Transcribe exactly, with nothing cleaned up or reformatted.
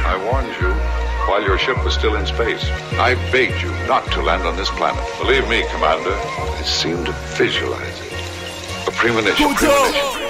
I warned you while your ship was still in space. I begged you not to land on this planet. Believe me, Commander, I seemed to visualize it. A premonition. premonition.